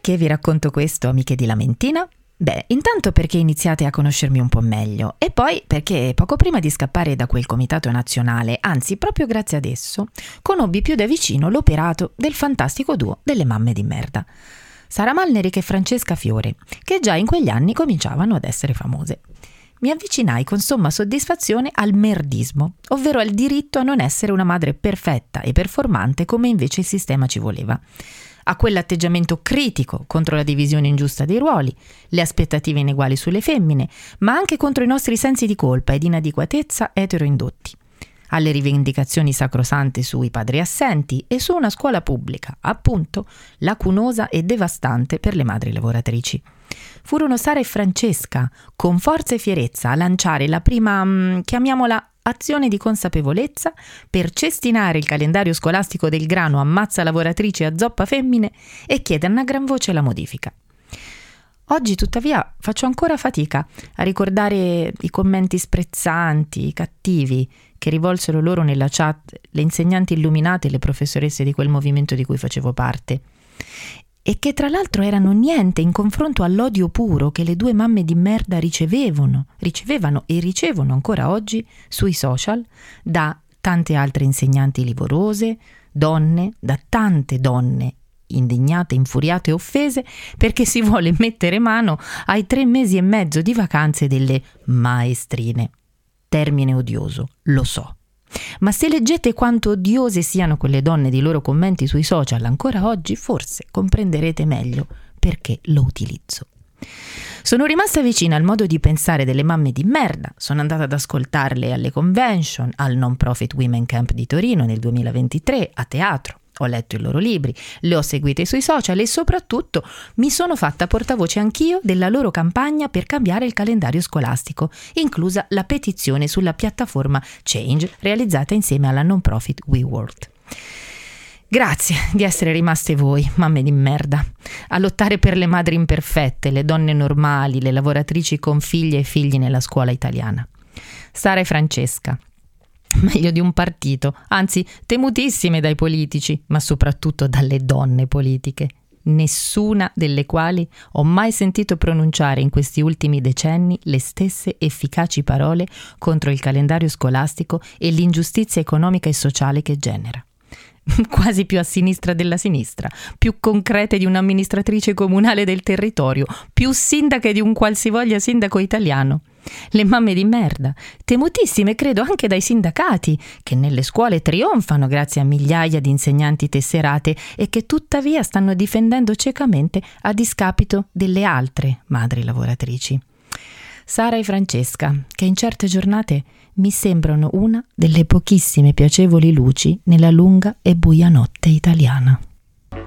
Perché vi racconto questo, amiche di Lamentina? Beh, intanto perché iniziate a conoscermi un po' meglio e poi perché poco prima di scappare da quel comitato nazionale, anzi proprio grazie ad esso, conobbi più da vicino l'operato del fantastico duo delle mamme di merda, Sara Malneric e Francesca Fiore, che già in quegli anni cominciavano ad essere famose. Mi avvicinai con somma soddisfazione al merdismo, ovvero al diritto a non essere una madre perfetta e performante come invece il sistema ci voleva, a quell'atteggiamento critico contro la divisione ingiusta dei ruoli, le aspettative ineguali sulle femmine, ma anche contro i nostri sensi di colpa ed inadeguatezza eteroindotti, alle rivendicazioni sacrosante sui padri assenti e su una scuola pubblica, appunto, lacunosa e devastante per le madri lavoratrici. Furono Sara e Francesca, con forza e fierezza, a lanciare la prima, chiamiamola, azione di consapevolezza per cestinare il calendario scolastico del grano ammazza lavoratrici a zoppa femmine e chiederne a gran voce la modifica. Oggi, tuttavia, faccio ancora fatica a ricordare i commenti sprezzanti, cattivi, che rivolsero loro nella chat le insegnanti illuminate e le professoresse di quel movimento di cui facevo parte, e che tra l'altro erano niente in confronto all'odio puro che le due mamme di merda ricevevano e ricevono ancora oggi sui social da tante altre insegnanti livorose, donne, da tante donne indignate, infuriate e offese perché si vuole mettere mano ai 3 mesi e mezzo di vacanze delle maestrine. Termine odioso, lo so. Ma se leggete quanto odiose siano quelle donne dei loro commenti sui social ancora oggi, forse comprenderete meglio perché lo utilizzo. Sono rimasta vicina al modo di pensare delle mamme di merda, sono andata ad ascoltarle alle convention, al Non Profit Women Camp di Torino nel 2023, a teatro. Ho letto i loro libri, le ho seguite sui social e soprattutto mi sono fatta portavoce anch'io della loro campagna per cambiare il calendario scolastico, inclusa la petizione sulla piattaforma Change realizzata insieme alla non-profit WeWorld. Grazie di essere rimaste voi, mamme di merda, a lottare per le madri imperfette, le donne normali, le lavoratrici con figlie e figli nella scuola italiana. Sara e Francesca, meglio di un partito, anzi temutissime dai politici, ma soprattutto dalle donne politiche, nessuna delle quali ho mai sentito pronunciare in questi ultimi decenni le stesse efficaci parole contro il calendario scolastico e l'ingiustizia economica e sociale che genera. Quasi più a sinistra della sinistra, più concrete di un'amministratrice comunale del territorio, più sindache di un qualsivoglia sindaco italiano. Le mamme di merda, temutissime credo anche dai sindacati, che nelle scuole trionfano grazie a migliaia di insegnanti tesserate e che tuttavia stanno difendendo ciecamente a discapito delle altre madri lavoratrici. Sara e Francesca, che in certe giornate mi sembrano una delle pochissime piacevoli luci nella lunga e buia notte italiana.